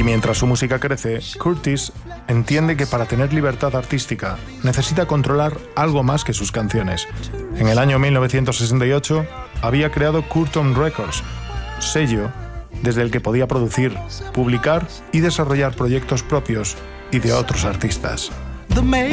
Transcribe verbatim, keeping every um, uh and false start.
mientras su música crece, Curtis entiende que para tener libertad artística necesita controlar algo más que sus canciones. En el año mil novecientos sesenta y ocho había creado Curtom Records, sello desde el que podía producir, publicar y desarrollar proyectos propios y de otros artistas. The